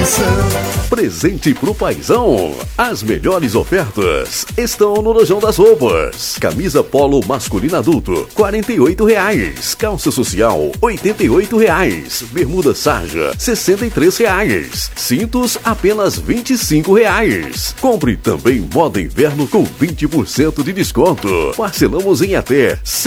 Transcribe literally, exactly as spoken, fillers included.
Presente pro paizão. As melhores ofertas estão no Lojão das Roupas. Camisa polo masculina adulto, quarenta e oito reais. Calça social, oitenta e oito reais. Bermuda sarja, sessenta e três reais. Cintos, apenas vinte e cinco reais. Compre também moda inverno com vinte por cento de desconto. Parcelamos em até